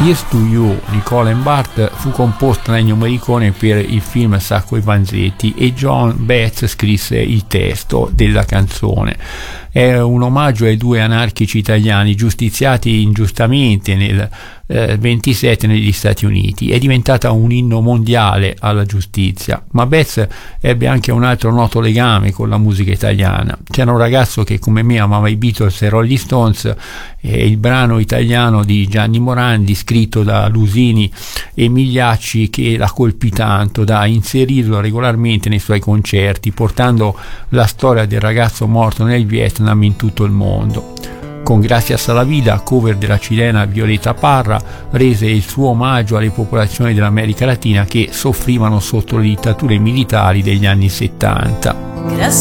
Here's to You di Colin Bart fu composta da Ennio Morricone per il film Sacco e Vanzetti e John Betts scrisse il testo della canzone. È un omaggio ai due anarchici italiani giustiziati ingiustamente nel 27 negli Stati Uniti. È diventata un inno mondiale alla giustizia, ma Betts ebbe anche un altro noto legame con la musica italiana. C'era un ragazzo che come me amava i Beatles e Rolling Stones, e il brano italiano di Gianni Morandi scritto da Lusini e Migliacci che la colpì tanto da inserirlo regolarmente nei suoi concerti, portando la storia del ragazzo morto nel Vietnam in tutto il mondo. Con Gracias a la Vida, cover della cilena Violeta Parra, rese il suo omaggio alle popolazioni dell'America Latina che soffrivano sotto le dittature militari degli anni 70. Gracias